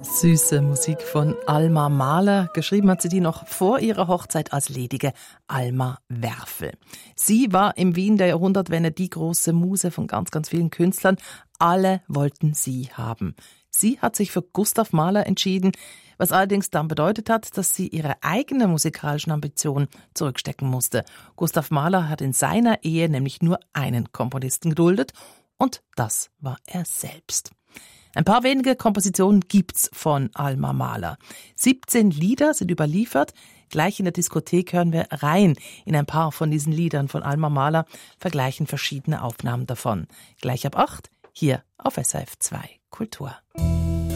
Süße Musik von Alma Mahler. Geschrieben hat sie die noch vor ihrer Hochzeit als ledige Alma Werfel. Sie war im Wien der Jahrhundertwende die große Muse von ganz, ganz vielen Künstlern. Alle wollten sie haben. Sie hat sich für Gustav Mahler entschieden, was allerdings dann bedeutet hat, dass sie ihre eigenen musikalischen Ambitionen zurückstecken musste. Gustav Mahler hat in seiner Ehe nämlich nur einen Komponisten geduldet und das war er selbst. Ein paar wenige Kompositionen gibt's von Alma Mahler. 17 Lieder sind überliefert. Gleich in der Diskothek hören wir rein in ein paar von diesen Liedern von Alma Mahler, vergleichen verschiedene Aufnahmen davon. Gleich ab 8, hier auf SRF 2 Kultur.